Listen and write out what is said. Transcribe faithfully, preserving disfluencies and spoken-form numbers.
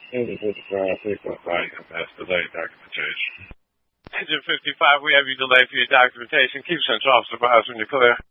Engine fifty-five, pickup light, and that's delayed documentation. Engine fifty-five, we have you delayed for your documentation. Keep Central Officer Bowers when you're clear.